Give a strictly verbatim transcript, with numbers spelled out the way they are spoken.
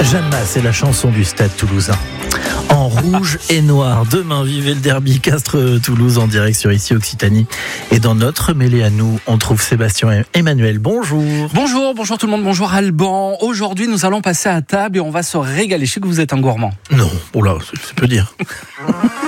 Jeanne Masse, c'est la chanson du Stade Toulousain. En rouge et noir. Demain, vivez le derby Castres-Toulouse en direct sur Ici Occitanie. Et dans notre mêlée à nous, on trouve Sébastien et Emmanuel. Bonjour. Bonjour, bonjour tout le monde, bonjour Alban. Aujourd'hui, nous allons passer à table et on va se régaler. Je sais que vous êtes un gourmand. Non, oh là, c'est peu dire.